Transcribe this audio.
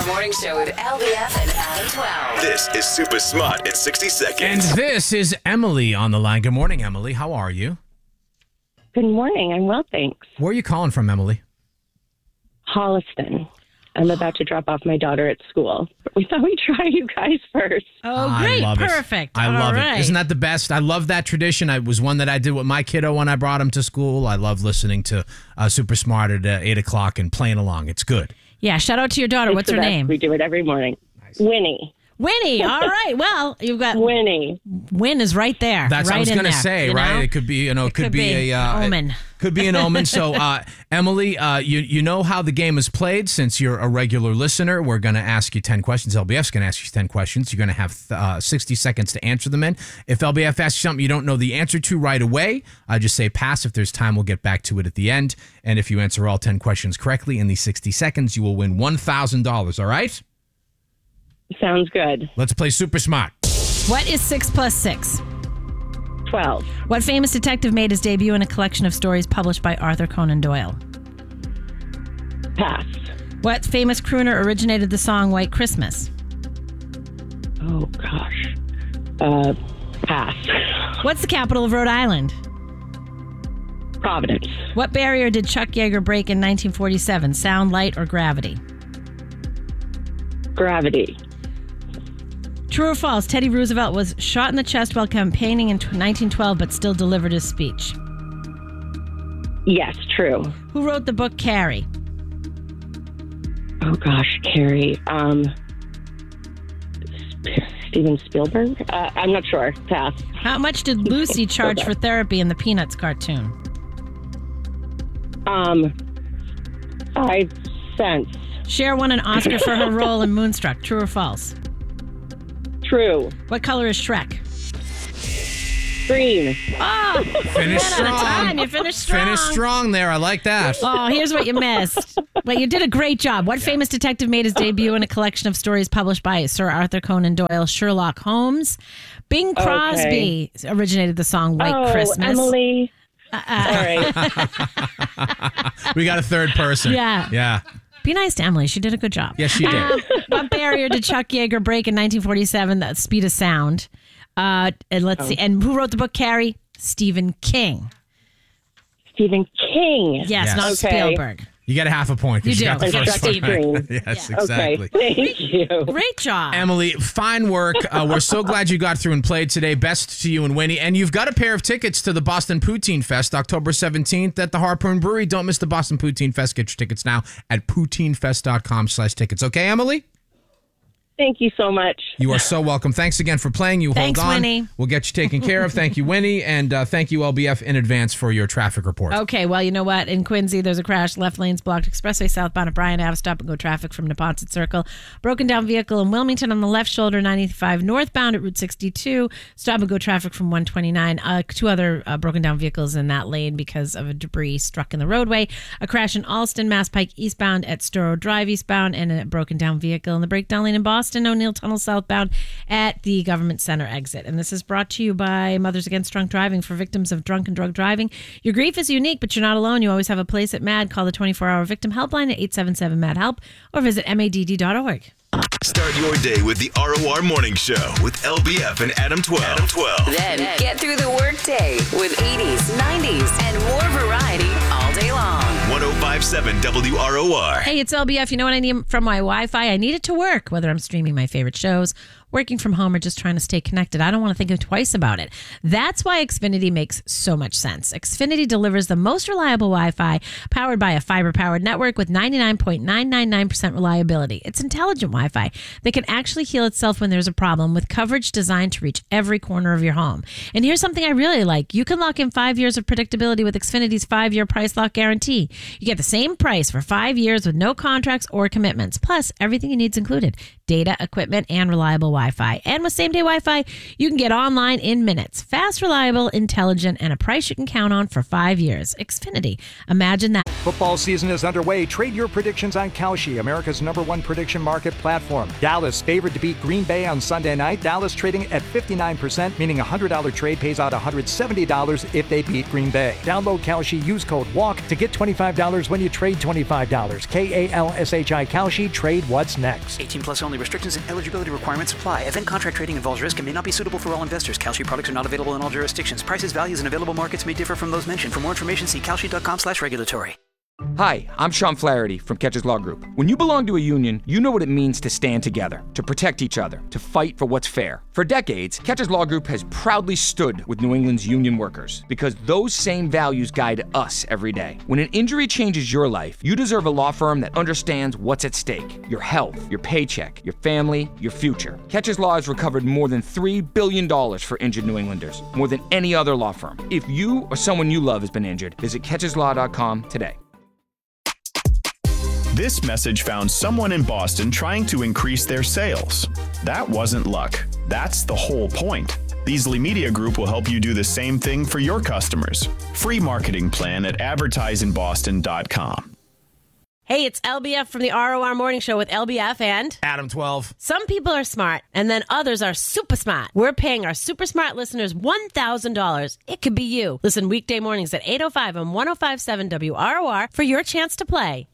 ROR Morning Show with LBF and Adam 12. This is Super Smart in 60 And seconds. this is Emily on the line. Good morning, Emily. How are you? Good morning. I'm well, thanks. Where are you calling from, Emily? Holliston. I'm about to drop off my daughter at school. But we thought we'd try you guys first. Oh, great. I love Perfect. It. I love All it. right. Isn't that the best? I love that tradition. It was one that I did with my kiddo when I brought him to school. I love listening to Super Smart at 8 o'clock and playing along. It's good. Yeah, shout out to your daughter. It's What's the her best. name? We do it every morning. Winnie. Winnie. All right. Well, you've got Winnie. Win is right there. That's right what I was in going to there, say, you right? know? It could be, it could be a omen. Could be an omen. So, Emily, you know how the game is played. Since you're a regular listener, we're going to ask you 10 questions. LBF's going to ask you 10 questions. You're going to have 60 seconds to answer them in. If LBF asks you something you don't know the answer to right away, just say pass. If there's time, we'll get back to it at the end. And if you answer all 10 questions correctly in these 60 seconds, you will win $1,000. All right? Sounds good. Let's play Super Smart. What is 6 plus 6? 12. What famous detective made his debut in a collection of stories published by Arthur Conan Doyle? Pass. What famous crooner originated the song White Christmas? Oh, gosh. Pass. What's the capital of Rhode Island? Providence. What barrier did Chuck Yeager break in 1947? Sound, light, or gravity? Gravity. True or false, Teddy Roosevelt was shot in the chest while campaigning in 1912 but still delivered his speech. Yes, true. Who wrote the book Carrie? Oh, gosh, Carrie. Steven Spielberg? I'm not sure. Pass. How much did Lucy charge for therapy in the Peanuts cartoon? 5 cents. Cher won an Oscar for her role in Moonstruck. True or false? True. What color is Shrek? Green. Oh, Finish 10 out of 10. strong. You finished strong. Finish strong there. I like that. Oh, here's what you missed. But you did a great job. What famous detective made his debut in a collection of stories published by Sir Arthur Conan Doyle, Sherlock Holmes? Bing Crosby originated the song White Christmas. Emily. All right. We got a third person. Yeah. Yeah. Be nice to Emily. She did a good job. Yes, she did. What barrier did Chuck Yeager break in 1947? The speed of sound. And let's see. And who wrote the book Carrie? Stephen King. Stephen King. Yes, not Yes. Okay. Spielberg. You get a half a point. 'cause You got do. the You first got one Steve right. Green. Yes, Yeah. exactly. Okay. Thank you. Great job. Emily, fine work. We're so glad you got through and played today. Best to you and Winnie. And you've got a pair of tickets to the Boston Poutine Fest, October 17th at the Harpoon Brewery. Don't miss the Boston Poutine Fest. Get your tickets now at poutinefest.com/tickets. Okay, Emily? Thank you so much. You are so welcome. Thanks again for playing. You Thanks, hold on. Winnie. We'll get you taken care of. Thank you, Winnie. And thank you, LBF, in advance for your traffic report. Okay, well, you know what? In Quincy, there's a crash. Left lanes blocked. Expressway southbound at Bryan Ave. Stop and go traffic from Neponset Circle. Broken down vehicle in Wilmington on the left shoulder, 95 northbound at Route 62. Stop and go traffic from 129. 2 other broken down vehicles in that lane because of a debris struck in the roadway. A crash in Alston, Mass Pike eastbound at Storrow Drive eastbound, and a broken down vehicle in the breakdown lane in Boston, O'Neill Tunnel southbound at the Government Center exit. And this is brought to you by Mothers Against Drunk Driving for victims of drunk and drug driving. Your grief is unique, but you're not alone. You always have a place at MAD. Call the 24-hour victim helpline at 877-MAD-HELP or visit madd.org. Start your day with the ROR Morning Show with LBF and Adam 12. Then get through the workday with 80s, 90s, and more variety all day long. 105.7 WROR. Hey, it's LBF. You know what I need from my Wi-Fi? I need it to work, whether I'm streaming my favorite shows, working from home, or just trying to stay connected. I don't want to think twice about it. That's why Xfinity makes so much sense. Xfinity delivers the most reliable Wi-Fi powered by a fiber-powered network with 99.999% reliability. It's intelligent Wi-Fi that can actually heal itself when there's a problem, with coverage designed to reach every corner of your home. And here's something I really like. You can lock in 5 years of predictability with Xfinity's 5-year price lock guarantee. You get the same price for 5 years with no contracts or commitments. Plus, everything you need is included: data, equipment, and reliable Wi-Fi. And with same-day Wi-Fi, you can get online in minutes. Fast, reliable, intelligent, and a price you can count on for 5 years. Xfinity. Imagine that. Football season is underway. Trade your predictions on Kalshi, America's #1 prediction market platform. Dallas favored to beat Green Bay on Sunday night. Dallas trading at 59%, meaning a $100 trade pays out $170 if they beat Green Bay. Download Kalshi, use code WALK to get $25 $25 when you trade $25. KALSHI Kalshi. Trade what's next. 18 plus only. Restrictions and eligibility requirements apply. Event contract trading involves risk and may not be suitable for all investors. Kalshi products are not available in all jurisdictions. Prices, values, and available markets may differ from those mentioned. For more information, see kalshi.com/regulatory. Hi, I'm Sean Flaherty from Catches Law Group. When you belong to a union, you know what it means to stand together, to protect each other, to fight for what's fair. For decades, Catches Law Group has proudly stood with New England's union workers because those same values guide us every day. When an injury changes your life, you deserve a law firm that understands what's at stake: your health, your paycheck, your family, your future. Catches Law has recovered more than $3 billion for injured New Englanders, more than any other law firm. If you or someone you love has been injured, visit catcheslaw.com today. This message found someone in Boston trying to increase their sales. That wasn't luck. That's the whole point. Beasley Media Group will help you do the same thing for your customers. Free marketing plan at advertiseinboston.com. Hey, it's LBF from the ROR Morning Show with LBF and Adam 12. Some people are smart, and then others are super smart. We're paying our super smart listeners $1,000. It could be you. Listen weekday mornings at 8:05 on 105.7 WROR for your chance to play.